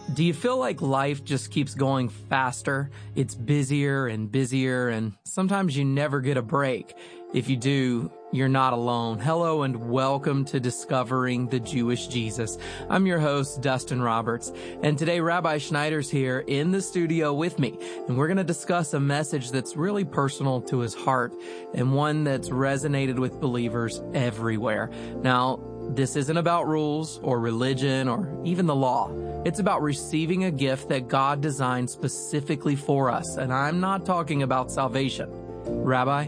Do you feel like life just keeps going faster? It's busier and busier, and sometimes you never get a break. If you do, you're not alone. Hello and welcome to Discovering the Jewish Jesus. I'm your host, Dustin Roberts, and today Rabbi Schneider's here in the studio with me, and we're going to discuss a message that's really personal to his heart and one that's resonated with believers everywhere. Now, this isn't about rules or religion or even the law. It's about receiving a gift that God designed specifically for us. And I'm not talking about salvation. Rabbi?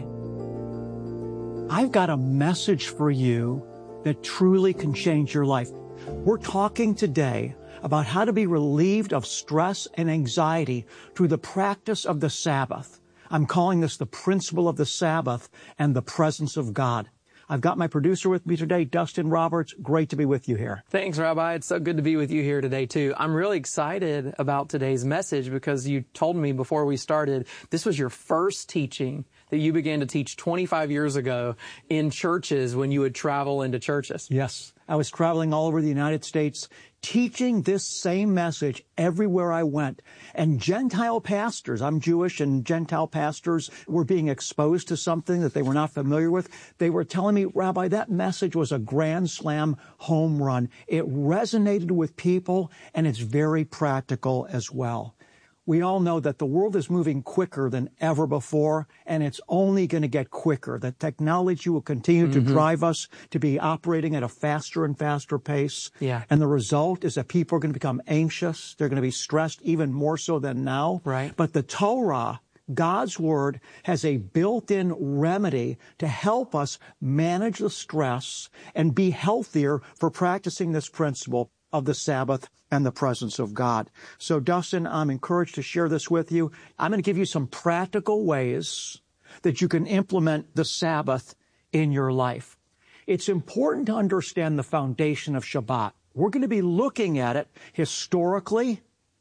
I've got a message for you that truly can change your life. We're talking today about how to be relieved of stress and anxiety through the practice of the Sabbath. I'm calling this the principle of the Sabbath and the presence of God. I've got my producer with me today, Dustin Roberts. Great to be with you here. Thanks, Rabbi. It's so good to be with you here today, too. I'm really excited about today's message because you told me before we started, this was your first teaching that you began to teach 25 years ago in churches when you would travel into churches. Yes. I was traveling all over the United States, teaching this same message everywhere I went. And Gentile pastors, I'm Jewish, and Gentile pastors were being exposed to something that they were not familiar with. They were telling me, Rabbi, that message was a grand slam home run. It resonated with people, and it's very practical as well. We all know that the world is moving quicker than ever before, and it's only going to get quicker. The technology will continue to drive us to be operating at a faster and faster pace. Yeah. And the result is that people are going to become anxious. They're going to be stressed even more so than now. Right. But the Torah, God's Word, has a built-in remedy to help us manage the stress and be healthier for practicing this principle of the Sabbath and the presence of God. So, Dustin, I'm encouraged to share this with you. I'm going to give you some practical ways that you can implement the Sabbath in your life. It's important to understand the foundation of Shabbat. We're going to be looking at it historically,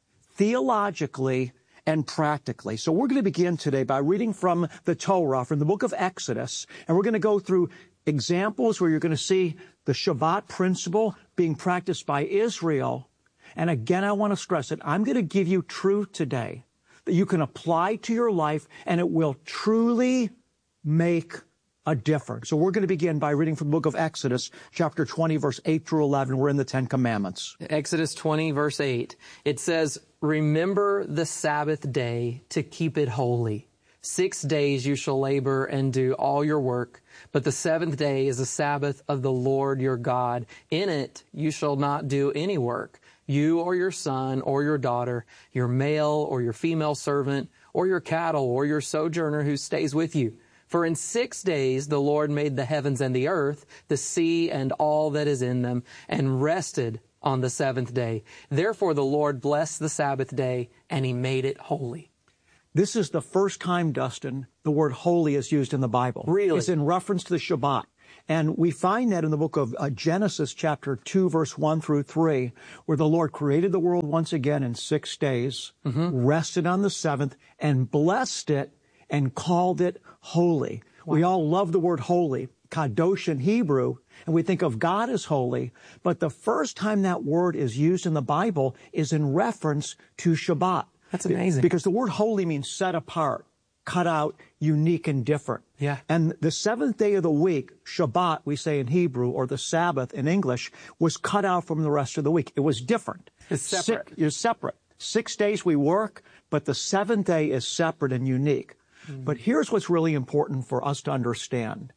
theologically, and practically. So we're going to begin today by reading from the Torah, from the book of Exodus, and we're going to go through examples where you're going to see the Shabbat principle being practiced by Israel. And again, I want to stress it. I'm going to give you truth today that you can apply to your life, and it will truly make a difference. So we're going to begin by reading from the book of Exodus, chapter 20, verse 8 through 11. We're in the Ten Commandments. Exodus 20, verse 8. It says, "Remember the Sabbath day to keep it holy. 6 days you shall labor and do all your work, but the seventh day is the Sabbath of the Lord your God. In it you shall not do any work, you or your son or your daughter, your male or your female servant, or your cattle or your sojourner who stays with you. For in 6 days the Lord made the heavens and the earth, the sea and all that is in them, and rested on the seventh day. Therefore the Lord blessed the Sabbath day, and he made it holy." This is the first time, Dustin, the word holy is used in the Bible. Really? It's in reference to the Shabbat. And we find that in the book of Genesis chapter 2, verse 1 through 3, where the Lord created the world once again in 6 days, rested on the seventh, and blessed it and called it holy. Wow. We all love the word holy, kadosh in Hebrew, and we think of God as holy. But the first time that word is used in the Bible is in reference to Shabbat. That's amazing. Because the word holy means set apart, cut out, unique, and different. Yeah. And the seventh day of the week, Shabbat, we say in Hebrew, or the Sabbath in English, was cut out from the rest of the week. It was different. It's separate. It's separate. 6 days we work, but the seventh day is separate and unique. But here's what's really important for us to understand.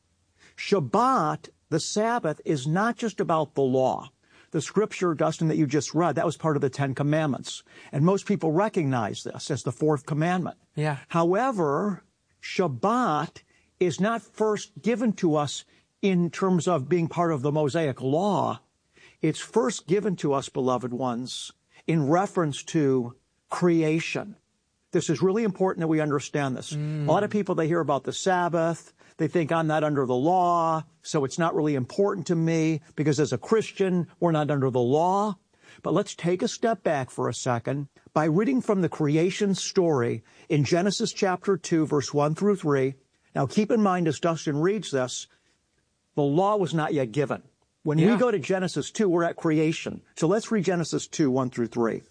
Shabbat, the Sabbath, is not just about the law. The scripture, Dustin, that you just read, that was part of the Ten Commandments. And most people recognize this as the fourth commandment. Yeah. However, Shabbat is not first given to us in terms of being part of the Mosaic law. It's first given to us, beloved ones, in reference to creation. This is really important that we understand this. A lot of people, they hear about the Sabbath. They think I'm not under the law, so it's not really important to me because as a Christian, we're not under the law. But let's take a step back for a second by reading from the creation story in Genesis chapter 2, verse 1 through 3. Now, keep in mind as Dustin reads this, the law was not yet given. When we go to Genesis 2, we're at creation. So let's read Genesis 2, 1 through 3.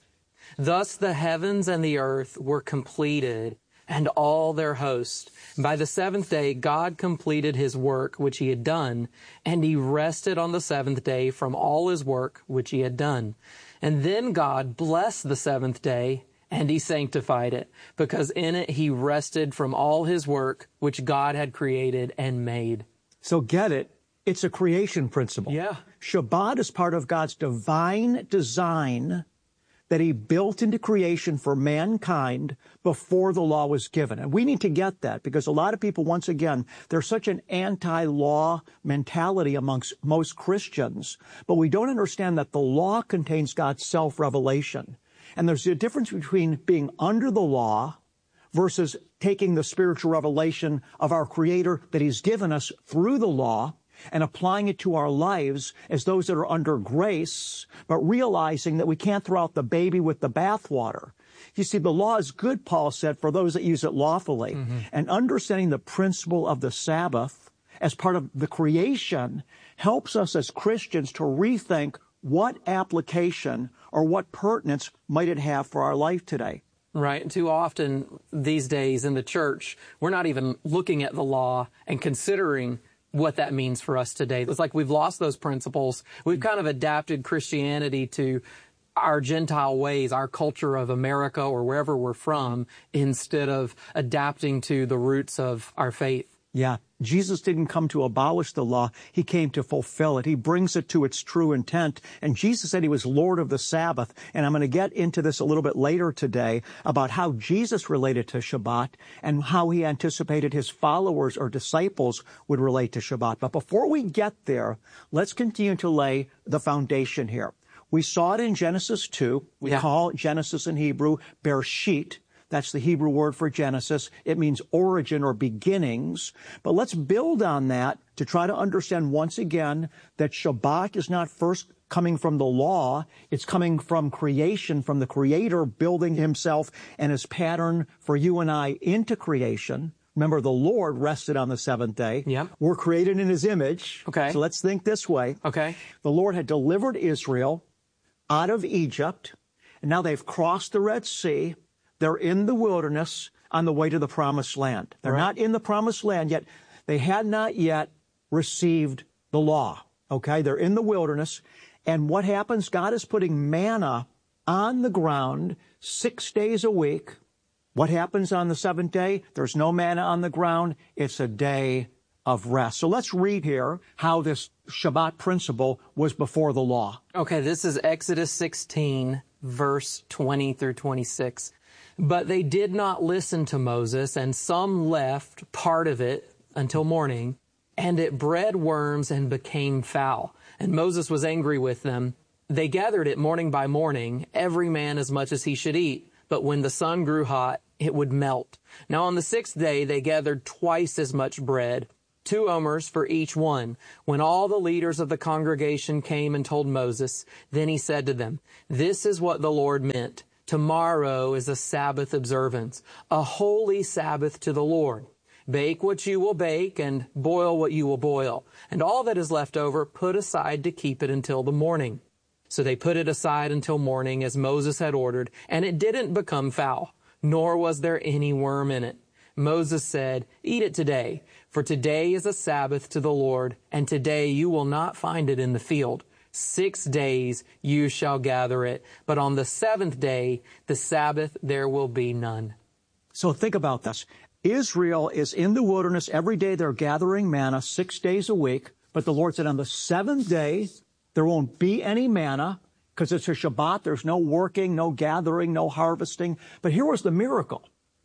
Thus the heavens and the earth were completed, and all their host. By the seventh day God completed his work which he had done, and he rested on the seventh day from all his work which he had done. And then God blessed the seventh day, and he sanctified it, because in it he rested from all his work which God had created and made. So get it. It's a creation principle. Yeah. Shabbat is part of God's divine design that he built into creation for mankind before the law was given. And we need to get that, because a lot of people, once again, there's such an anti-law mentality amongst most Christians, but we don't understand that the law contains God's self-revelation. And there's a difference between being under the law versus taking the spiritual revelation of our Creator that he's given us through the law and applying it to our lives as those that are under grace, but realizing that we can't throw out the baby with the bathwater. You see, the law is good, Paul said, for those that use it lawfully. And understanding the principle of the Sabbath as part of the creation helps us as Christians to rethink what application or what pertinence might it have for our life today. Right. Too often these days in the church, we're not even looking at the law and considering what that means for us today. It's like we've lost those principles. We've kind of adapted Christianity to our Gentile ways, our culture of America or wherever we're from, instead of adapting to the roots of our faith. Yeah. Jesus didn't come to abolish the law. He came to fulfill it. He brings it to its true intent. And Jesus said he was Lord of the Sabbath. And I'm going to get into this a little bit later today about how Jesus related to Shabbat and how he anticipated his followers or disciples would relate to Shabbat. But before we get there, let's continue to lay the foundation here. We saw it in Genesis 2. We call Genesis in Hebrew Bereshit. That's the Hebrew word for Genesis. It means origin or beginnings. But let's build on that to try to understand once again that Shabbat is not first coming from the law. It's coming from creation, from the Creator building himself and his pattern for you and I into creation. Remember, the Lord rested on the seventh day. Yep. We're created in his image. Okay. So let's think this way. Okay. The Lord had delivered Israel out of Egypt, and now they've crossed the Red Sea. They're in the wilderness on the way to the promised land. They're not in the promised land yet. They had not yet received the law. Okay? They're in the wilderness. And what happens? God is putting manna on the ground 6 days a week. What happens on the seventh day? There's no manna on the ground. It's a day of rest. So let's read here how this Shabbat principle was before the law. Okay, this is Exodus 16, verse 20 through 26. But they did not listen to Moses, and some left part of it until morning, and it bred worms and became foul. And Moses was angry with them. They gathered it morning by morning, every man as much as he should eat. But when the sun grew hot, it would melt. Now on the sixth day they gathered twice as much bread, 2 omers for each one. When all the leaders of the congregation came and told Moses, then he said to them, "This is what the Lord meant. Tomorrow is a Sabbath observance, a holy Sabbath to the Lord. Bake what you will bake and boil what you will boil. And all that is left over, put aside to keep it until the morning." So they put it aside until morning as Moses had ordered, and it didn't become foul, nor was there any worm in it. Moses said, "Eat it today, for today is a Sabbath to the Lord, and today you will not find it in the field. 6 days you shall gather it, but on the seventh day, the Sabbath, there will be none." So think about this. Israel is in the wilderness. Every day they're gathering manna 6 days a week. But the Lord said on the seventh day, there won't be any manna because it's a Shabbat. There's no working, no gathering, no harvesting. But here was the miracle.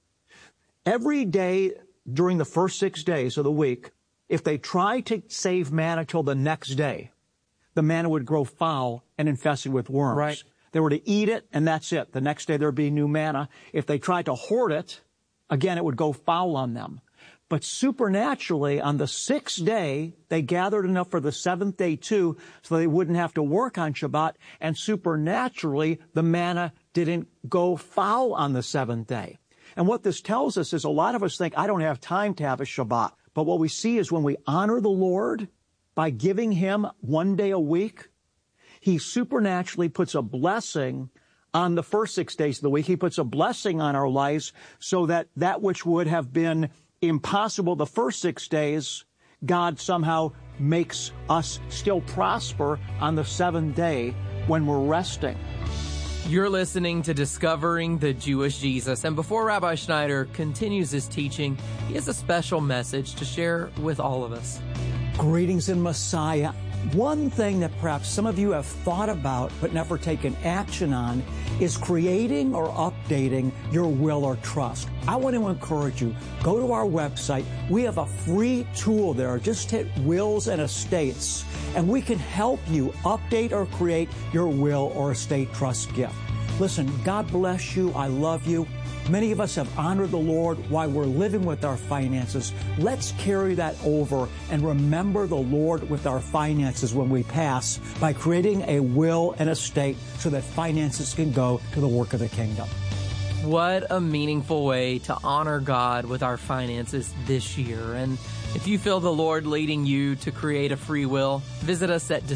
Every day during the first 6 days of the week, if they tried to save manna till the next day, the manna would grow foul and infested with worms. Right. They were to eat it, and that's it. The next day there'd be new manna. If they tried to hoard it, again, it would go foul on them. But supernaturally, on the sixth day, they gathered enough for the seventh day too, so they wouldn't have to work on Shabbat. And supernaturally, the manna didn't go foul on the seventh day. And what this tells us is a lot of us think, I don't have time to have a Shabbat. But what we see is when we honor the Lord by giving him 1 day a week, he supernaturally puts a blessing on the first 6 days of the week. He puts a blessing on our lives so that that which would have been impossible the first 6 days, God somehow makes us still prosper on the seventh day when we're resting. You're listening to Discovering the Jewish Jesus. And before Rabbi Schneider continues his teaching, he has a special message to share with all of us. Greetings in Messiah. One thing that perhaps some of you have thought about but never taken action on is creating or updating your will or trust. I want to encourage you, go to our website. We have a free tool there. Just hit Wills and Estates, and we can help you update or create your will or estate trust gift. Listen, God bless you. I love you. Many of us have honored the Lord while we're living with our finances. Let's carry that over and remember the Lord with our finances when we pass by creating a will and estate so that finances can go to the work of the kingdom. What a meaningful way to honor God with our finances this year. And if you feel the Lord leading you to create a free will, visit us at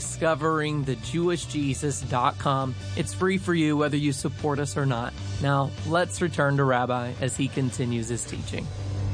discoveringthejewishjesus.com. It's free for you whether you support us or not. Now, let's return to Rabbi as he continues his teaching.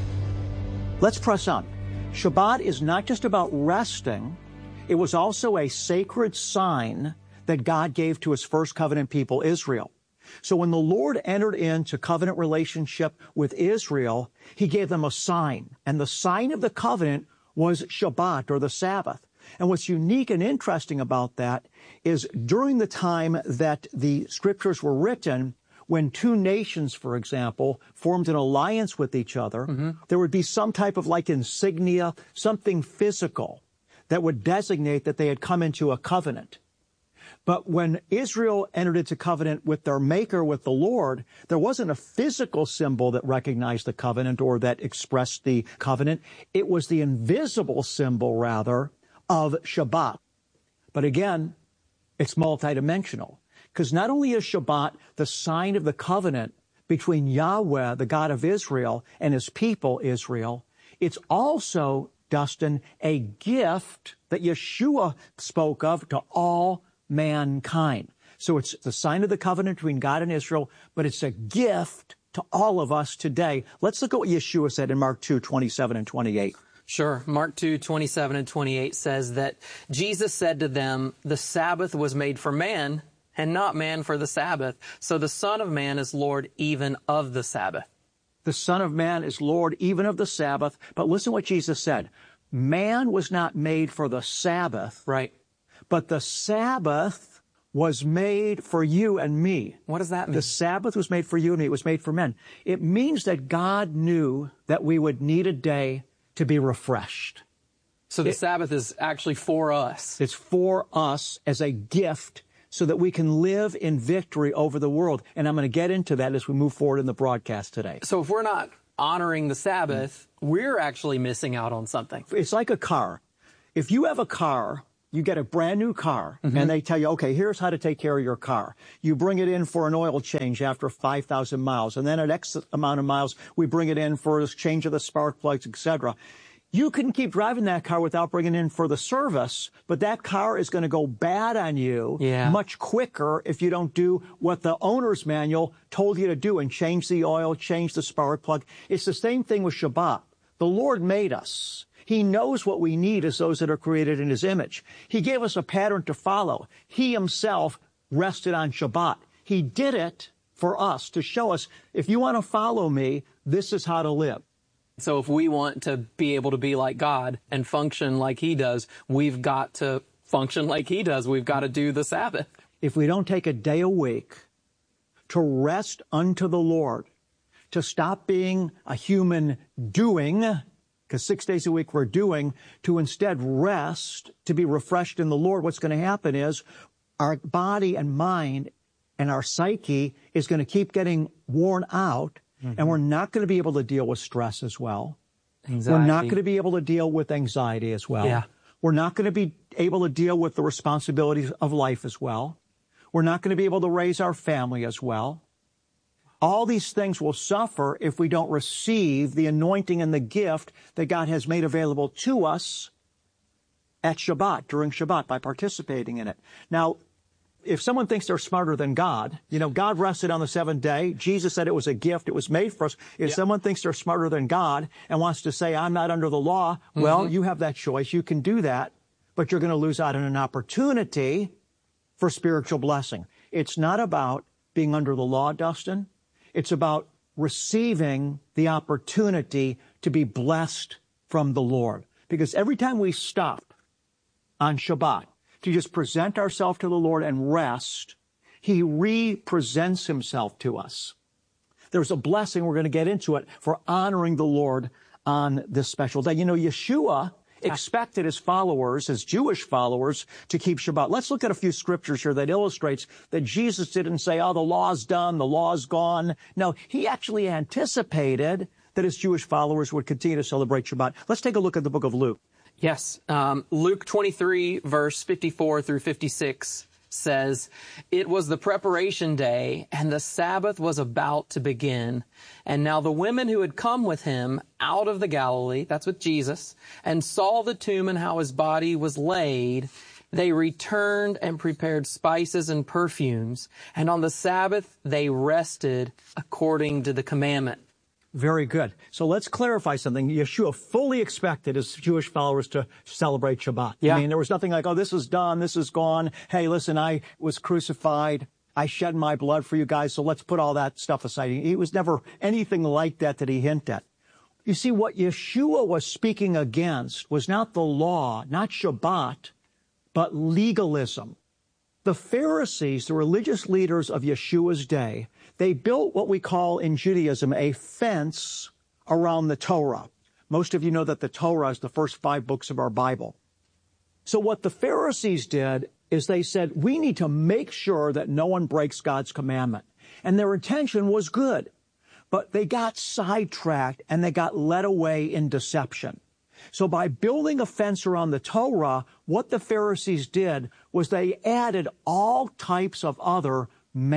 Let's press on. Shabbat is not just about resting. It was also a sacred sign that God gave to his first covenant people, Israel. So when the Lord entered into covenant relationship with Israel, he gave them a sign. And the sign of the covenant was Shabbat, or the Sabbath. And what's unique and interesting about that is during the time that the scriptures were written, when two nations, for example, formed an alliance with each other, there would be some type of like insignia, something physical that would designate that they had come into a covenant. But when Israel entered into covenant with their Maker, with the Lord, there wasn't a physical symbol that recognized the covenant or that expressed the covenant. It was the invisible symbol, rather, of Shabbat. But again, it's multidimensional. Because not only is Shabbat the sign of the covenant between Yahweh, the God of Israel, and his people, Israel, it's also, Dustin, a gift that Yeshua spoke of to all mankind. So it's the sign of the covenant between God and Israel, but it's a gift to all of us today. Let's look at what Yeshua said in Mark 2:27 and 28. Sure. Mark 2:27 and 28 says that Jesus said to them, "The Sabbath was made for man, and not man for the Sabbath. So the Son of Man is Lord even of the Sabbath." The Son of Man is Lord even of the Sabbath. But listen what Jesus said. Man was not made for the Sabbath. Right. But the Sabbath was made for you and me. What does that mean? The Sabbath was made for you and me. It was made for men. It means that God knew that we would need a day to be refreshed. So the Sabbath is actually for us. It's for us as a gift so that we can live in victory over the world. And I'm going to get into that as we move forward in the broadcast today. So if we're not honoring the Sabbath, we're actually missing out on something. It's like a car. If you have a car, you get a brand new car, and they tell you, okay, here's how to take care of your car. You bring it in for an oil change after 5,000 miles, and then at X amount of miles, we bring it in for a change of the spark plugs, etc. You can keep driving that car without bringing it in for the service, but that car is going to go bad on you much quicker if you don't do what the owner's manual told you to do and change the oil, change the spark plug. It's the same thing with Shabbat. The Lord made us. He knows what we need as those that are created in his image. He gave us a pattern to follow. He himself rested on Shabbat. He did it for us to show us, if you want to follow me, this is how to live. So if we want to be able to be like God and function like he does, we've got to function like he does. We've got to do the Sabbath. If we don't take a day a week to rest unto the Lord, to stop being a human doing, because 6 days a week we're doing, to instead rest, to be refreshed in the Lord, what's going to happen is our body and mind and our psyche is going to keep getting worn out, and we're not going to be able to deal with stress as well. Anxiety. We're not going to be able to deal with anxiety as well. Yeah. We're not going to be able to deal with the responsibilities of life as well. We're not going to be able to raise our family as well. All these things will suffer if we don't receive the anointing and the gift that God has made available to us at Shabbat, during Shabbat, by participating in it. Now, If someone thinks they're smarter than God, God rested on the seventh day. Jesus said it was a gift. It was made for us. If someone thinks they're smarter than God and wants to say, I'm not under the law, well, you have that choice. You can do that, but you're going to lose out on an opportunity for spiritual blessing. It's not about being under the law, Dustin. It's about receiving the opportunity to be blessed from the Lord. Because every time we stop on Shabbat to just present ourselves to the Lord and rest, He represents Himself to us. There's a blessing, we're going to get into it, for honoring the Lord on this special day. Yeshua expected His followers, His Jewish followers, to keep Shabbat. Let's look at a few scriptures here that illustrates that Jesus didn't say, the law's done, the law's gone. No, He actually anticipated that His Jewish followers would continue to celebrate Shabbat. Let's take a look at the book of Luke. Yes. Luke 23, verse 54 through 56 says, "It was the preparation day, and the Sabbath was about to begin. And now the women who had come with Him out of the Galilee," that's with Jesus, "and saw the tomb and how His body was laid, they returned and prepared spices and perfumes. And on the Sabbath they rested according to the commandment." Very good. So let's clarify something. Yeshua fully expected His Jewish followers to celebrate Shabbat. Yeah. I mean, there was nothing like, this is done, this is gone. Hey, listen, I was crucified. I shed my blood for you guys, so let's put all that stuff aside. He was never anything like that He hinted at. You see, what Yeshua was speaking against was not the law, not Shabbat, but legalism. The Pharisees, the religious leaders of Yeshua's day, they built what we call in Judaism a fence around the Torah. Most of you know that the Torah is the first 5 books of our Bible. So what the Pharisees did is they said, we need to make sure that no one breaks God's commandment. And their intention was good, but they got sidetracked and they got led away in deception. So by building a fence around the Torah, what the Pharisees did was they added all types of other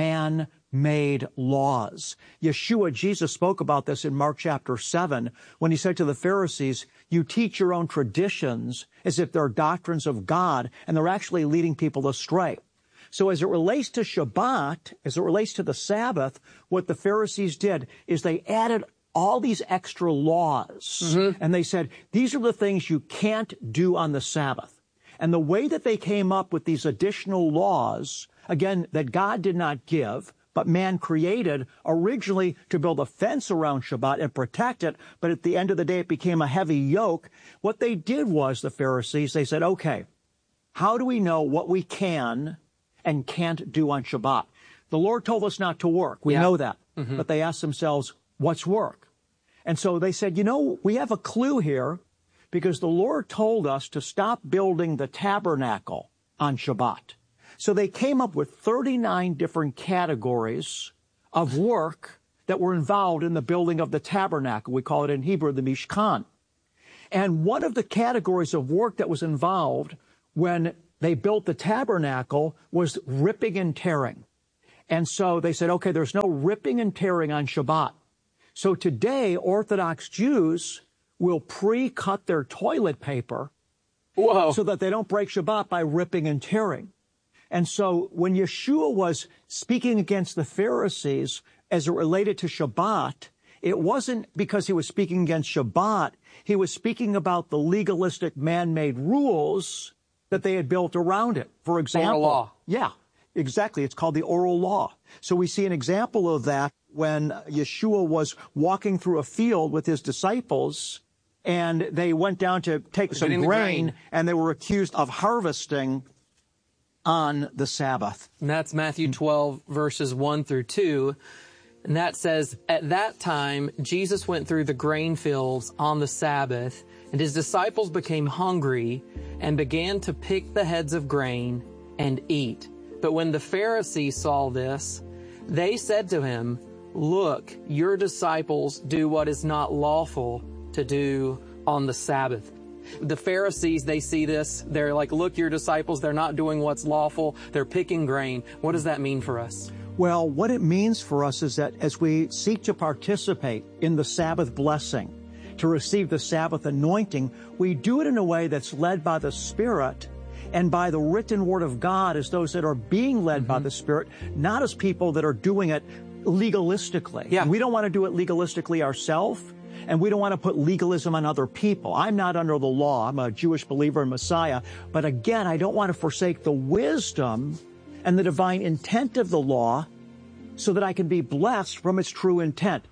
man-made laws. Yeshua, Jesus, spoke about this in Mark chapter 7 when He said to the Pharisees, you teach your own traditions as if they're doctrines of God, and they're actually leading people astray. So as it relates to Shabbat, as it relates to the Sabbath, what the Pharisees did is they added all these extra laws. And they said, these are the things you can't do on the Sabbath. And the way that they came up with these additional laws, again, that God did not give, but man created originally to build a fence around Shabbat and protect it, but at the end of the day it became a heavy yoke. What they did was, the Pharisees, they said, okay, how do we know what we can and can't do on Shabbat? The Lord told us not to work. We know that. But they asked themselves, what's work? And so they said, we have a clue here because the Lord told us to stop building the tabernacle on Shabbat. So they came up with 39 different categories of work that were involved in the building of the tabernacle. We call it in Hebrew the Mishkan. And one of the categories of work that was involved when they built the tabernacle was ripping and tearing. And so they said, okay, there's no ripping and tearing on Shabbat. So today, Orthodox Jews will pre-cut their toilet paper so that they don't break Shabbat by ripping and tearing. And so when Yeshua was speaking against the Pharisees as it related to Shabbat, it wasn't because He was speaking against Shabbat. He was speaking about the legalistic man-made rules that they had built around it. For example, oral law. Yeah, exactly. It's called the oral law. So we see an example of that when Yeshua was walking through a field with His disciples, and they went down to take some grain, and they were accused of harvesting on the Sabbath. And that's Matthew 12, verses 1 through 2. And that says, at that time, Jesus went through the grain fields on the Sabbath, and His disciples became hungry and began to pick the heads of grain and eat. But when the Pharisees saw this, they said to Him, look, your disciples do what is not lawful to do on the Sabbath. The Pharisees, they see this. They're like, look, your disciples, they're not doing what's lawful. They're picking grain. What does that mean for us? Well, what it means for us is that as we seek to participate in the Sabbath blessing, to receive the Sabbath anointing, we do it in a way that's led by the Spirit and by the written word of God as those that are being led by the Spirit, not as people that are doing it legalistically. Yeah. We don't want to do it legalistically ourselves, and we don't want to put legalism on other people. I'm not under the law. I'm a Jewish believer in Messiah. But again, I don't want to forsake the wisdom and the divine intent of the law so that I can be blessed from its true intent.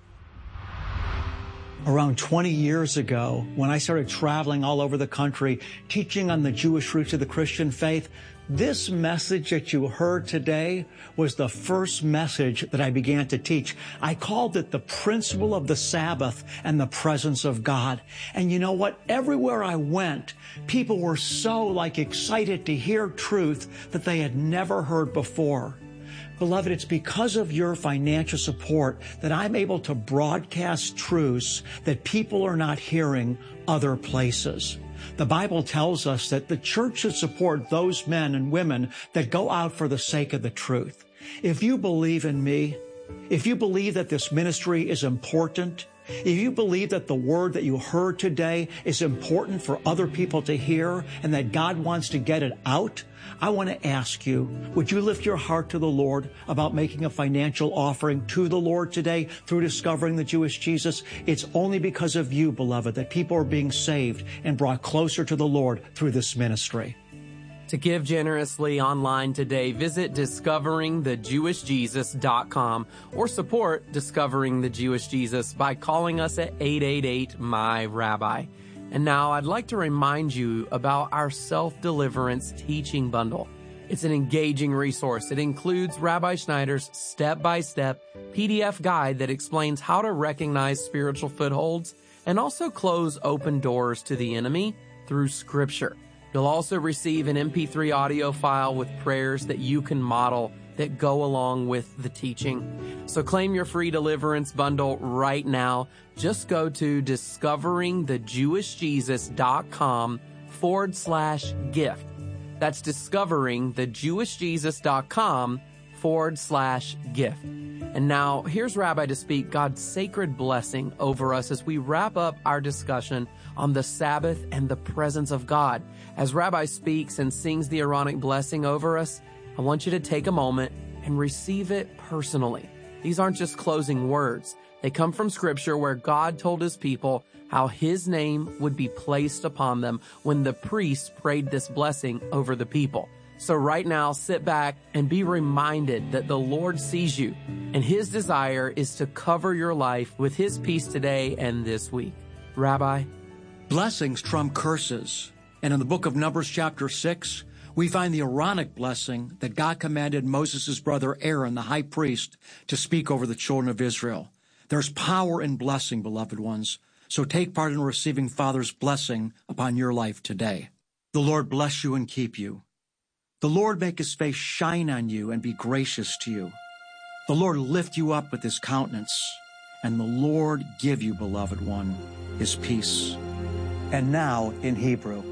Around 20 years ago, when I started traveling all over the country, teaching on the Jewish roots of the Christian faith, this message that you heard today was the first message that I began to teach. I called it the principle of the Sabbath and the presence of God. And you know what? Everywhere I went, people were so excited to hear truth that they had never heard before. Beloved, it's because of your financial support that I'm able to broadcast truths that people are not hearing other places. The Bible tells us that the church should support those men and women that go out for the sake of the truth. If you believe in me, if you believe that this ministry is important, if you believe that the word that you heard today is important for other people to hear and that God wants to get it out, I want to ask you, would you lift your heart to the Lord about making a financial offering to the Lord today through discovering the Jewish Jesus? It's only because of you, beloved, that people are being saved and brought closer to the Lord through this ministry. To give generously online today, visit discoveringthejewishjesus.com or support Discovering the Jewish Jesus by calling us at 888-MY-RABBI. And now I'd like to remind you about our self-deliverance teaching bundle. It's an engaging resource. It includes Rabbi Schneider's step-by-step PDF guide that explains how to recognize spiritual footholds and also close open doors to the enemy through Scripture. You'll also receive an MP3 audio file with prayers that you can model that go along with the teaching. So claim your free deliverance bundle right now. Just go to discoveringthejewishjesus.com/gift. That's discoveringthejewishjesus.com/gift. And now here's Rabbi to speak God's sacred blessing over us as we wrap up our discussion on the Sabbath and the presence of God. As Rabbi speaks and sings the Aaronic blessing over us, I want you to take a moment and receive it personally. These aren't just closing words. They come from Scripture where God told His people how His name would be placed upon them when the priests prayed this blessing over the people. So right now, sit back and be reminded that the Lord sees you, and His desire is to cover your life with His peace today and this week. Rabbi? Blessings trump curses. And in the book of Numbers chapter 6, we find the Aaronic blessing that God commanded Moses' brother Aaron, the high priest, to speak over the children of Israel. There's power in blessing, beloved ones. So take part in receiving Father's blessing upon your life today. The Lord bless you and keep you. The Lord make His face shine on you and be gracious to you. The Lord lift you up with His countenance. And the Lord give you, beloved one, His peace. And now in Hebrew.